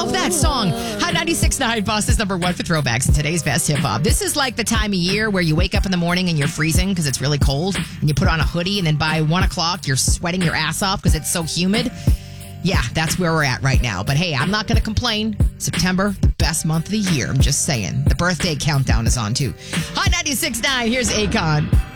love that song. Hot 96.9 Boston's number one for throwbacks in today's best hip hop. This is like the time of year where you wake up in the morning and you're freezing because it's really cold, and you put on a hoodie, and then by 1 o'clock you're sweating your ass off because it's so humid. Yeah, that's where we're at right now. But hey, I'm not going to complain. September, the best month of the year. I'm just saying. The birthday countdown is on too. Hot 96.9, here's Akon.